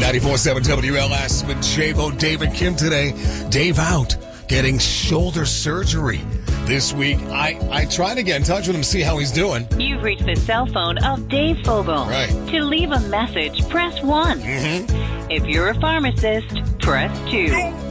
94.7 WLS with J-Bo, David Kim today. Dave out, getting shoulder surgery. This week, I tried to get in touch with him, see how he's doing. You've reached the cell phone of Dave Fogel. Right. To leave a message, press 1. If you're a pharmacist, press 2.